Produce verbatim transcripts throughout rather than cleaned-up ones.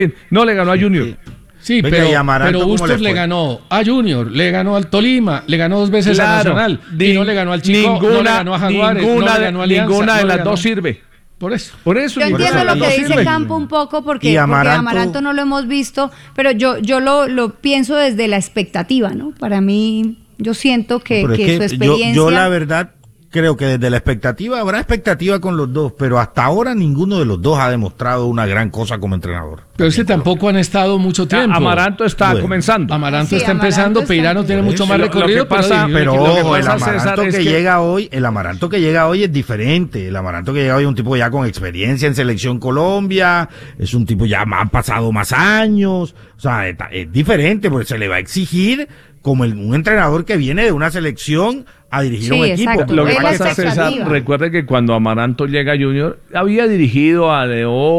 No le ganó a Junior. Sí. Sí, Venga, pero, ¿y Amaranto pero cómo Bustos le le, fue? ganó a Junior, le ganó al Tolima, le ganó dos veces Claro, a Nacional, ni- y no le ganó al Chico, ninguna, no le ganó a Jaguares, ninguna, no le de- ganó a Alianza, ninguna de no le las ganó- dos sirve. Por eso. Por eso. Yo ninguna entiendo de las lo que dos dice sirve. Campo un poco porque, Y porque Amaranto- Amaranto no lo hemos visto, pero yo, yo lo, lo pienso desde la expectativa, ¿no? Para mí, yo siento que, Pero es que que su yo, experiencia... yo la verdad creo que desde la expectativa, habrá expectativa con los dos, pero hasta ahora ninguno de los dos ha demostrado una gran cosa como entrenador. Pero es que tampoco han estado mucho tiempo. Amaranto está Bueno. comenzando. Amaranto Sí, está Amaranto empezando, está Peirano empezando. tiene mucho Eso. más Lo- lo recorrido, que pasa- pero, Pero Lo que ojo, el pasa, César, Amaranto es que, que- llega hoy, el Amaranto que llega hoy es diferente. El Amaranto que llega hoy es un tipo ya con experiencia en Selección Colombia, es un tipo ya más, han pasado más años, o sea, es, es diferente, porque se le va a exigir como el- un entrenador que viene de una selección a dirigir Sí, un equipo. exacto. Lo que Es la pasa, César, expectativa. recuerde que cuando Amaranto llega a Junior, había dirigido a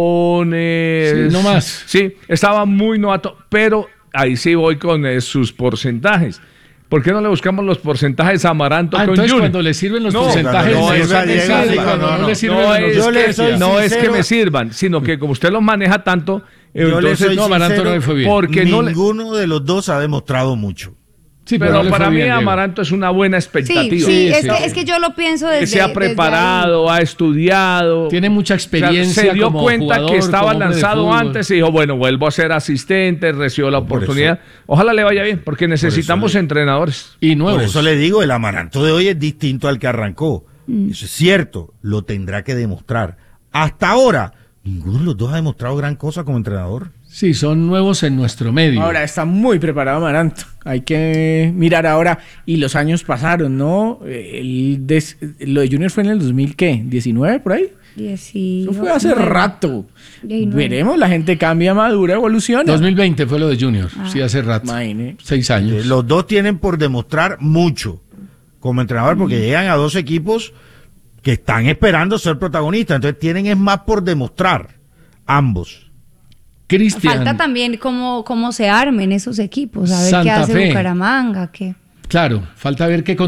Leones. Sí, no más. Sí, estaba muy novato, pero ahí sí voy con eh, sus porcentajes. ¿Por qué no le buscamos los porcentajes a Amaranto Ah, con entonces Junior? cuando le sirven los No, porcentajes, no, le esa sirven, llega, sí, sí, cuando no, no no, le sirven No los es, Yo dos, le que, soy no es que sincero. me sirvan, sino que como usted los maneja tanto, Yo le entonces soy no, Amaranto sincero, no le fue bien. porque no le- ninguno de los dos ha demostrado mucho. Sí, pero no le para fue mí bien, Diego. Amaranto es una buena Sí, expectativa. sí, es, sí, que, sí. es que yo lo pienso desde... Que se ha desde preparado, ha estudiado. Tiene mucha O sea, experiencia se dio como cuenta jugador, que estaba como hombre de lanzado fútbol. antes y dijo, bueno, vuelvo a ser asistente, recibió la Por oportunidad. eso- Ojalá le vaya bien, porque necesitamos le- entrenadores. Y Por nuevos. eso le digo, el Amaranto de hoy es distinto al que arrancó. Eso es cierto, lo tendrá que demostrar. Hasta ahora, ninguno de los dos ha demostrado gran cosa como entrenador. Sí, son nuevos en nuestro medio. Ahora está muy preparado Amaranto. Hay que mirar ahora. Y los años pasaron, ¿no? El des- lo de Junior fue en el dos mil, ¿qué? ¿diecinueve por ahí? dieciocho, Eso fue hace nueve. rato. diecinueve. Veremos, la gente cambia, madura, evoluciona. dos mil veinte fue lo de Junior, Ah. sí, hace rato. Imagine. Seis Eh, años. Los dos tienen por demostrar mucho como entrenador porque llegan a dos equipos que están esperando ser protagonistas. Entonces tienen es más por demostrar, ambos. Cristian, Falta también cómo, cómo se armen esos equipos, a ver Santa qué hace Fe. Bucaramanga, qué... claro, falta ver qué